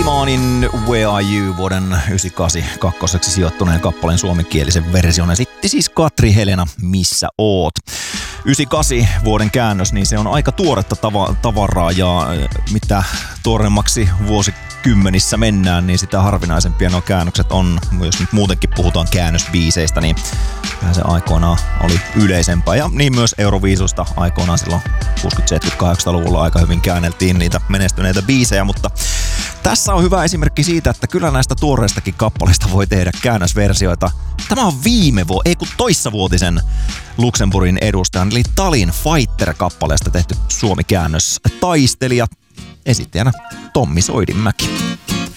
Imanin Where Are You vuoden 98 kakkoseksi sijoittuneen kappaleen suomenkielisen version esitti siis Katri Helena Missä oot. 98 vuoden käännös, niin se on aika tuoretta tavaraa ja mitä tuoremmaksi vuosikymmenissä mennään, niin sitä harvinaisempia nuo käännökset on. Jos nyt muutenkin puhutaan käännösbiiseistä, niin se aikoinaan oli yleisempää. Ja niin myös Euroviisusta aikoinaan silloin 60-70-80-luvulla aika hyvin käänneltiin niitä menestyneitä biisejä, mutta tässä on hyvä esimerkki siitä, että kyllä näistä tuoreistakin kappaleista voi tehdä käännösversioita. Tämä on toissavuotisen Luxemburgin edustajan, eli Talin Fighter-kappaleesta tehty suomikäännös. Taistelijat, esittäjänä Tommi Soidinmäki.